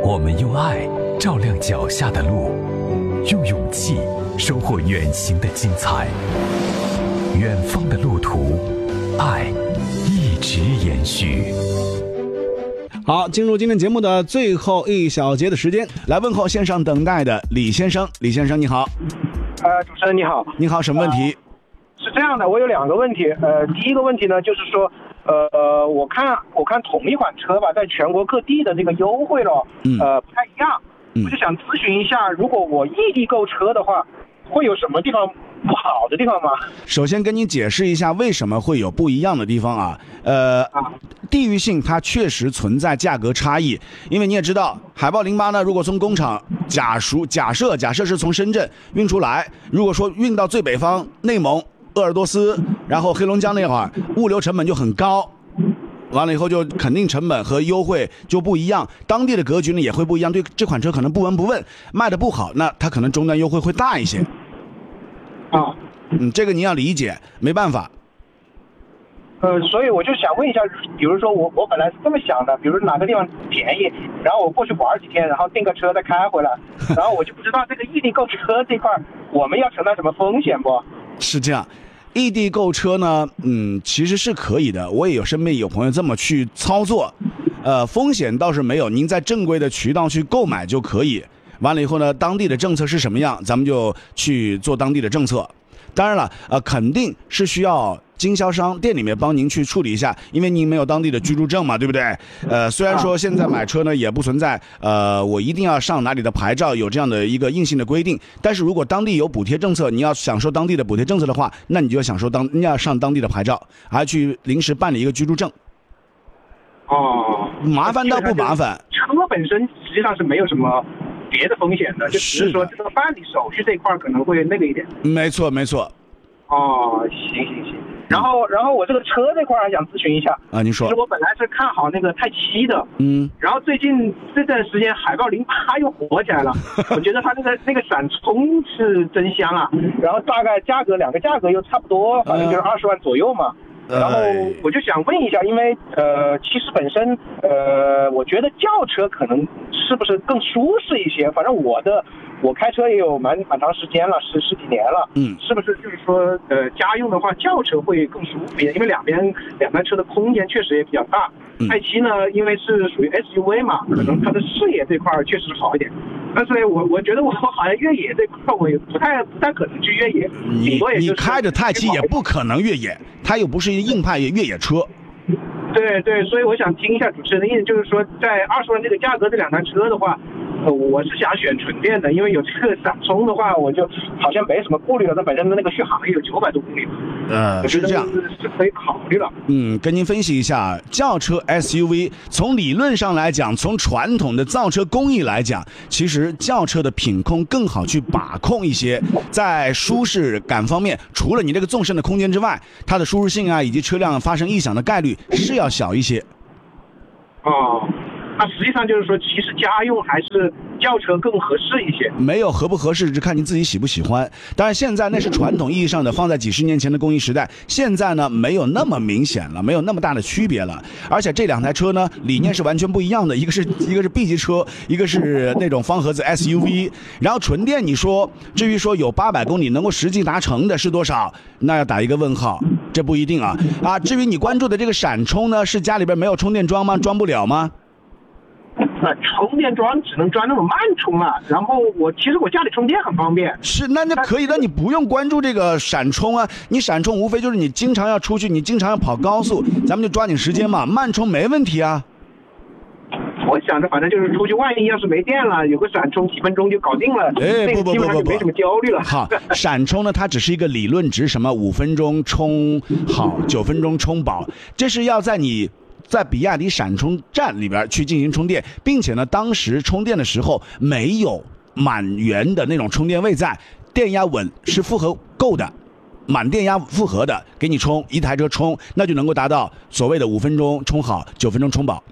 我们用爱照亮脚下的路，用勇气收获远行的精彩。远方的路途，爱一直延续。 好，进入今天节目的最后一小节的时间，来问候线上等待的李先生。李先生你好。 主持人你好。 你好，什么问题？ 是这样的，我有2个问题。第一个问题呢，就是说，我看同一款车吧，在全国各地的这个优惠了，不太一样。我就想咨询一下，如果我异地购车的话，会有什么地方不好的地方吗？ 首先跟你解释一下为什么会有不一样的地方啊。地域性它确实存在价格差异，因为你也知道，海豹08呢，如果从工厂假设是从深圳运出来，如果说运到最北方内蒙、鄂尔多斯，然后黑龙江那会儿，物流成本就很高。完了以后就肯定成本和优惠就不一样，当地的格局呢也会不一样，对这款车可能不闻不问，卖的不好，那它可能终端优惠会大一些。这个你要理解，没办法。 所以我就想问一下，比如说我本来是这么想的，比如哪个地方便宜，然后我过去玩几天，然后订个车再开回来，然后我就不知道这个异地购车这块我们要承担什么风险不？ 是这样。异地购车呢，其实是可以的，我也有身边有朋友这么去操作，风险倒是没有，您在正规的渠道去购买就可以。完了以后呢，当地的政策是什么样，咱们就去做当地的政策。当然了，肯定是需要经销商店里面帮您去处理一下，因为您没有当地的居住证嘛，对不对？虽然说现在买车呢也不存在我一定要上哪里的牌照，有这样的一个硬性的规定，但是如果当地有补贴政策，你要享受当地的补贴政策的话，那你就要你要上当地的牌照，还要去临时办理一个居住证。麻烦倒不麻烦， 车本身实际上是没有什么别的风险的，就只是说这个办理手续这块可能会那个一点。 没错。 行。然后我这个车这块还想咨询一下啊，您说。 其实我本来是看好那个泰7的，然后最近这段时间海豹08又火起来了，我觉得它那个闪充是真香啊，然后大概两个价格又差不多，反正就是20万左右嘛。然后我就想问一下，因为其实本身我觉得轿车可能是不是更舒适一些？反正我开车也有蛮长时间了，十几年了，是不是就是说家用的话，轿车会更舒服一点？因为两台车的空间确实也比较大。泰7呢，因为是属于 SUV 嘛，可能它的视野这块确实好一点。但是我觉得我好像越野这块我也不太可能去越野， 你开着泰7也不可能越野，它又不是硬派越野车。 对，所以我想听一下主持人的意思，就是说在20万这个价格，这2台车的话，我是想选纯电的，因为有这个闪充的话，我就好像没什么顾虑了。它本身的那个续航也有900多公里， 是这样， 是可以考虑了。 跟您分析一下，轿车 SUV 从理论上来讲，从传统的造车工艺来讲，其实轿车的品控更好去把控一些，在舒适感方面，除了你这个纵深的空间之外，它的舒适性啊，以及车辆发生异响的概率是要小一些。 那实际上就是说，其实家用还是轿车更合适一些。 没有合不合适，只看你自己喜不喜欢。当然，现在那是传统意义上的放在几十年前的工艺时代，现在呢没有那么明显了，没有那么大的区别了。而且这2台车呢，理念是完全不一样的，一个是 B 级车，一个是那种方盒子 SUV。然后纯电，你说至于说有800公里能够实际达成的是多少，那要打一个问号，这不一定啊。至于你关注的这个闪充呢，是家里边没有充电桩吗？装不了吗？ 充电桩只能装那种慢充了，然后其实我家里充电很方便。 是，那可以，那你不用关注这个闪充啊，你闪充无非就是你经常要出去，你经常要跑高速，咱们就抓紧时间嘛，慢充没问题啊。 我想着反正就是出去，万一要是没电了，有个闪充几分钟就搞定了。 不， 基本上就没什么焦虑了。 好，闪充呢，它只是一个理论值，什么5分钟充好，9分钟充饱，这是要在比亚迪闪充站里边去进行充电，并且呢，当时充电的时候没有满员的那种充电位在，电压稳是负荷够的，满电压负荷的给你充，一台车充，那就能够达到所谓的5分钟充好，9分钟充饱。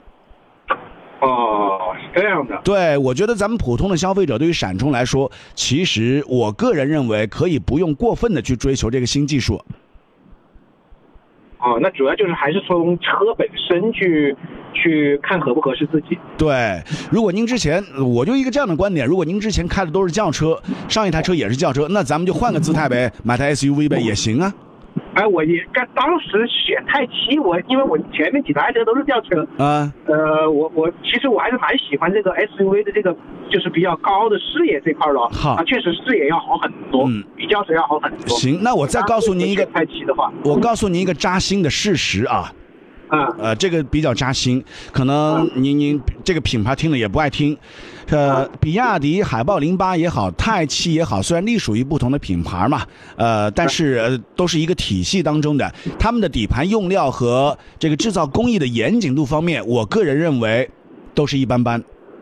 是这样的。 对，我觉得咱们普通的消费者对于闪充来说，其实我个人认为可以不用过分的去追求这个新技术。 那主要就是还是从车本身去去看合不合适自己。 对，如果您之前，我就一个这样的观点，如果您之前开的都是轿车，上一台车也是轿车，那咱们就换个姿态呗，买台 SUV 呗，也行啊。 我也当时选泰七，因为我前面几台车都是轿车啊。 我其实我还是蛮喜欢这个 SUV 的这个就是比较高的视野这块了。好，它确实视野要好很多，比轿车要好很多。 行，那我再告诉您一个泰七的话， 我告诉您一个扎心的事实啊。这个比较扎心，可能您这个品牌听了也不爱听。比亚迪海豹08也好，泰七也好，虽然隶属于不同的品牌嘛，但是都是一个体系当中的，他们的底盘用料和这个制造工艺的严谨度方面，我个人认为都是一般般。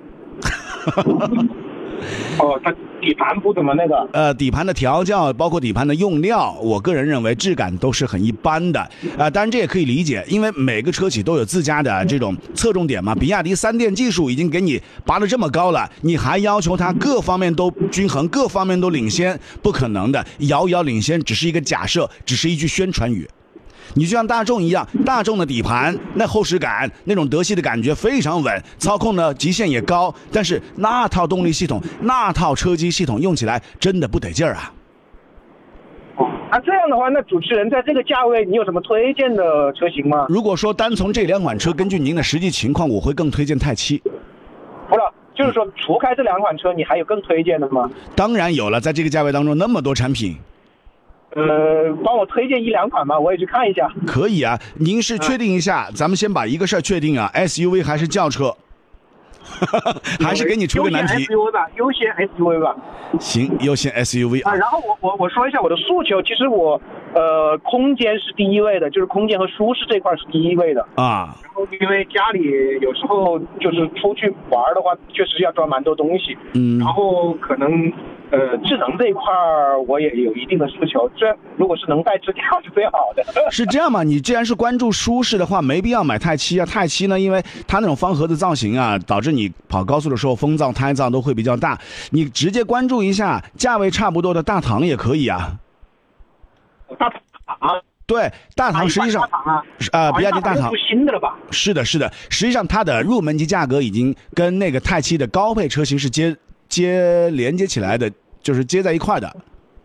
它底盘不怎么那个。 底盘的调教，包括底盘的用料，我个人认为质感都是很一般的。当然这也可以理解，因为每个车企都有自家的这种侧重点嘛。比亚迪3电技术已经给你拔得这么高了，你还要求它各方面都均衡，各方面都领先，不可能的。遥遥领先只是一个假设，只是一句宣传语。你就像大众一样，大众的底盘那厚实感，那种德系的感觉非常稳，操控呢极限也高，但是那套动力系统，那套车机系统用起来真的不得劲儿啊。 那这样的话，那主持人在这个价位，你有什么推荐的车型吗？ 如果说单从这2款车，根据您的实际情况，我会更推荐泰七。 不了，就是说除开这2款车，你还有更推荐的吗？ 当然有了，在这个价位当中那么多产品。 帮我推荐1-2款吧，我也去看一下。 可以啊，您是确定一下，咱们先把一个事儿确定啊 ，SUV 还是轿车？还是给你出个难题。 优先 SUV 吧。 行，优先 SUV 啊。然后我说一下我的诉求，其实我空间是第一位的，就是空间和舒适这块是第一位的啊。 然后因为家里有时候就是出去玩的话，确实要装蛮多东西。然后可能智能这一块我也有一定的诉求，这如果是能带支架是最好的。 是这样吗？你既然是关注舒适的话，没必要买泰七啊。泰七呢，因为它那种方盒的造型啊，导致你跑高速的时候风噪、胎噪都会比较大。你直接关注一下价位差不多的大唐也可以啊。 大唐啊？ 对，大唐实际上比亚迪大唐新的了吧？ 是的，是的。实际上它的入门级价格已经跟那个泰七的高配车型是连接起来的，就是接在一块的。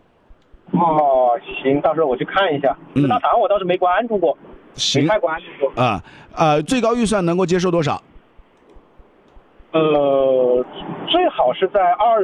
行，到时候我去看一下。大唐我倒是没关注过， 行， 没太关注过。最高预算能够接受多少？ 最好是在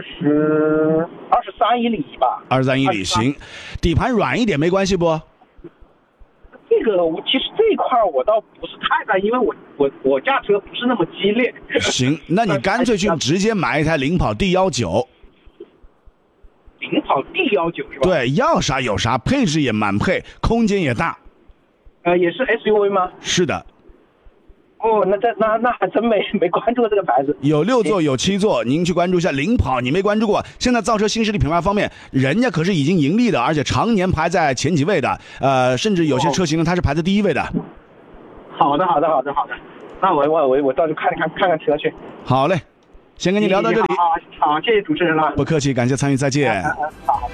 23以里吧。 23以里行，底盘软一点没关系不？ 这个其实这一块我倒不是太大，因为我驾车不是那么激烈。 行，那你干脆去直接买一台领跑 D19。 领跑 D19 是吧？ 对，要啥有啥，配置也满配，空间也大。 也是 SUV 吗？ 是的。 那还真没关注过这个牌子。 有6座有7座，您去关注一下。领跑你没关注过，现在造车新势力品牌方面，人家可是已经盈利的，而且常年排在前几位的。甚至有些车型呢，它是排在第1位的。 好的。那我到时看看车去。 好嘞，先跟你聊到这里。 好，谢谢主持人了。 不客气，感谢参与，再见。 好。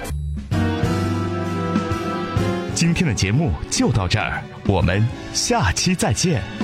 今天的节目就到这儿，我们下期再见。